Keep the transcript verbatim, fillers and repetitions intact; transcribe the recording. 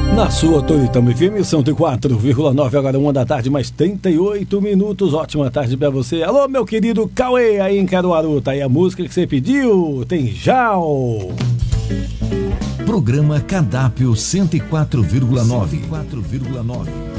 Na sua Toritama F M cento e quatro vírgula nove, agora uma da tarde, mais trinta e oito minutos. Ótima tarde pra você. Alô, meu querido Cauê, aí em Caruaru. Tá aí a música que você pediu. Tem Jal. Programa Cardápio cento e quatro vírgula nove.